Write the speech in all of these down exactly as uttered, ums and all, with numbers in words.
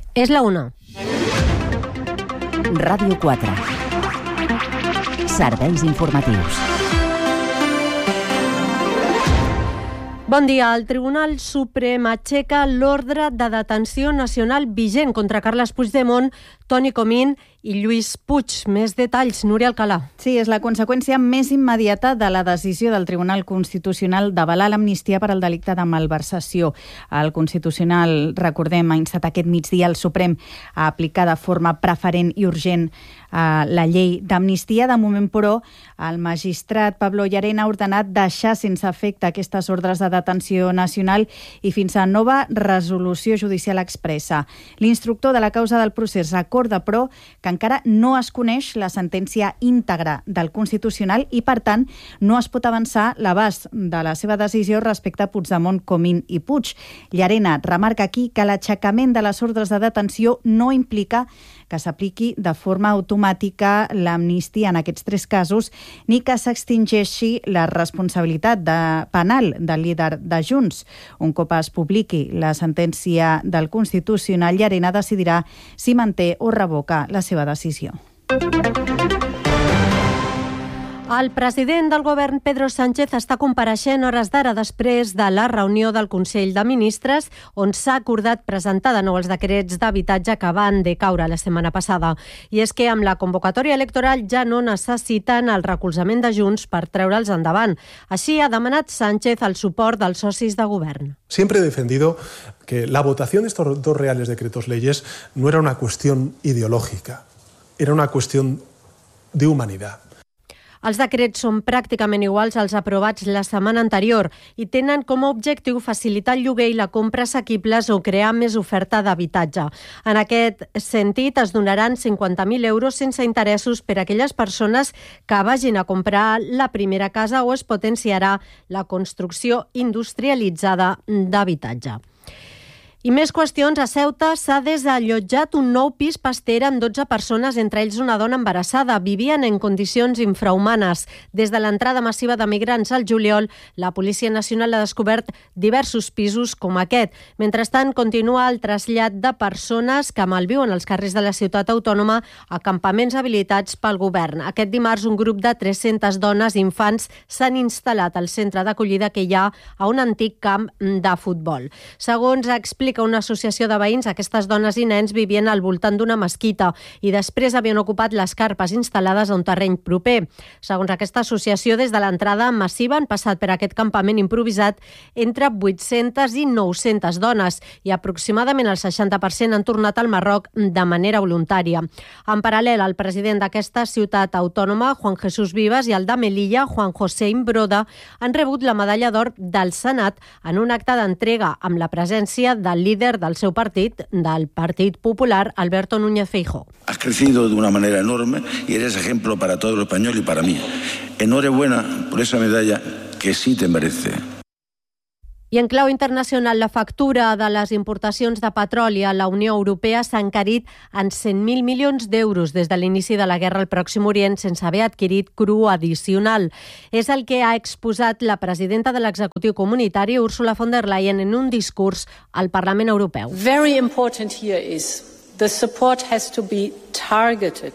És la una. Ràdio quatre. Serveis informatius. Bon dia. El Tribunal Suprem aixeca l'ordre de detenció nacional vigent contra Carles Puigdemont, Toni Comín i Lluís Puig. Més detalls, Núria Alcalà. Sí, és la conseqüència més immediata de la decisió del Tribunal Constitucional d'avalar l'amnistia per al delicte de malversació. El Constitucional, recordem, ha instat aquest migdia al Suprem a aplicar de forma preferent i urgent eh, la llei d'amnistia. De moment, però, el magistrat Pablo Llarena ha ordenat deixar sense efecte aquestes ordres de detenció nacional i fins a nova resolució judicial expressa. L'instructor de la causa del procés recorda, però, que encara no es coneix la sentència íntegra del Constitucional i, per tant, no es pot avançar l'abast de la seva decisió respecte a Puigdemont, Comín i Puig. Llarena remarca aquí que l'aixecament de les ordres de detenció no implica que s'apliqui de forma automàtica l'amnistia en aquests tres casos, ni que s'extingeixi la responsabilitat de penal del líder de Junts. Un cop es publiqui la sentència del Constitucional, Llarena decidirà si manté o revoca la seva decisió. El president del govern, Pedro Sánchez, està compareixent hores d'ara després de la reunió del Consell de Ministres, on s'ha acordat presentar de nou els decrets d'habitatge que van decaure la setmana passada. I és que amb la convocatòria electoral ja no necessiten el recolzament de Junts per treure'ls endavant. Així ha demanat Sánchez el suport dels socis de govern. Siempre he defendido que la votación de estos dos reales decretos leyes no era una cuestión ideológica, era una cuestión de humanidad. Els decrets són pràcticament iguals als aprovats la setmana anterior i tenen com a objectiu facilitar el lloguer i la compra assequibles o crear més oferta d'habitatge. En aquest sentit, es donaran cinquanta mil euros sense interessos per a aquelles persones que vagin a comprar la primera casa o es potenciarà la construcció industrialitzada d'habitatge. I més qüestions. A Ceuta s'ha desallotjat un nou pis pasteur amb dotze persones, entre ells una dona embarassada. Vivien en condicions infrahumanes. Des de l'entrada massiva de migrants al juliol, la Policia Nacional ha descobert diversos pisos com aquest. Mentrestant, continua el trasllat de persones que malviuen als carrers de la ciutat autònoma a campaments habilitats pel govern. Aquest dimarts, un grup de tres-centes dones i infants s'han instal·lat al centre d'acollida que hi ha a un antic camp de futbol. Segons explica una associació de veïns, aquestes dones i nens vivien al voltant d'una mesquita i després havien ocupat les carpes instal·lades a un terreny proper. Segons aquesta associació, des de l'entrada massiva han passat per aquest campament improvisat entre vuit-centes i nou-centes dones i aproximadament el seixanta per cent han tornat al Marroc de manera voluntària. En paral·lel, el president d'aquesta ciutat autònoma, Juan Jesús Vivas, i el de Melilla, Juan José Imbroda, han rebut la medalla d'or del Senat en un acte d'entrega amb la presència del líder del seu partit, del Partit Popular, Alberto Núñez Feijóo. Has crecido de una manera enorme y eres ejemplo para todo el español y para mí. Enhorabuena por esa medalla que sí te merece. I en clau internacional, la factura de les importacions de petroli a la Unió Europea s'ha encarit en cent mil milions d'euros des de l'inici de la guerra al Pròxim Orient sense haver adquirit cru addicional. És el que ha exposat la presidenta de l'executiu comunitari, Ursula von der Leyen, en un discurs al Parlament Europeu. Very important here is the support has to be targeted.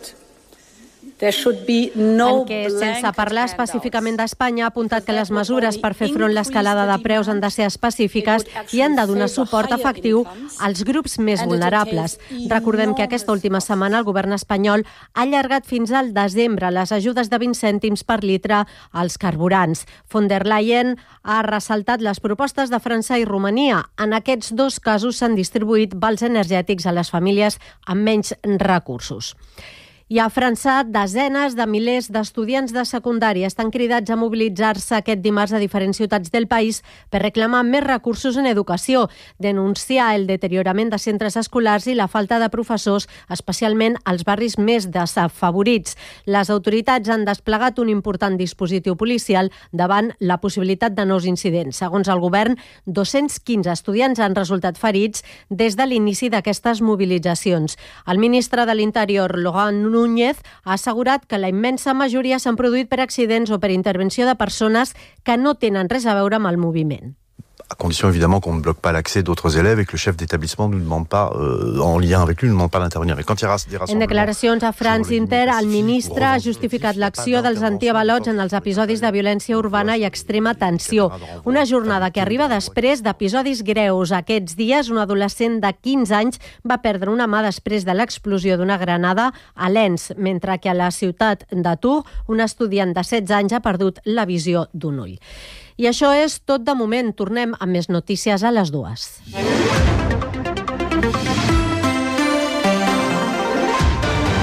En què, sense parlar específicament d'Espanya, ha apuntat que les mesures per fer front a l'escalada de preus han de ser específiques i han de donar suport efectiu als grups més vulnerables. Recordem que aquesta última setmana el govern espanyol ha allargat fins al desembre les ajudes de vint cèntims per litre als carburants. Von der Leyen ha ressaltat les propostes de França i Romania. En aquests dos casos s'han distribuït vals energètics a les famílies amb menys recursos. I a França, desenes de milers d'estudiants de secundària estan cridats a mobilitzar-se aquest dimarts a diferents ciutats del país per reclamar més recursos en educació, denunciar el deteriorament de centres escolars i la falta de professors, especialment als barris més desafavorits. Les autoritats han desplegat un important dispositiu policial davant la possibilitat de nous incidents. Segons el govern, dos-cents quinze estudiants han resultat ferits des de l'inici d'aquestes mobilitzacions. El ministre de l'Interior, Laurent Núñez, ha assegurat que la immensa majoria s'han produït per accidents o per intervenció de persones que no tenen res a veure amb el moviment. à condition évidemment qu'on ne bloque pas l'accès d'autres élèves et que le chef d'établissement ne demande pas, euh, en lien avec lui, ne demande pas d'intervenir. Mais quand il y aura des rassemblements... En declaracions a France Inter, el ministre ha justificat l'acció dels antiavalots en els episodis de violència urbana i extrema tensió. Una jornada que arriba després d'episodis greus. Aquests dies, un adolescent de quinze anys va perdre una mà després de l'explosió d'una granada a Lens, mentre que a la ciutat de Tours, un estudiant de setze anys ha perdut la visió d'un ull. I això és tot de moment. Tornem amb més notícies a les dues.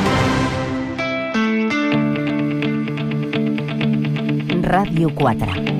Ràdio quatre.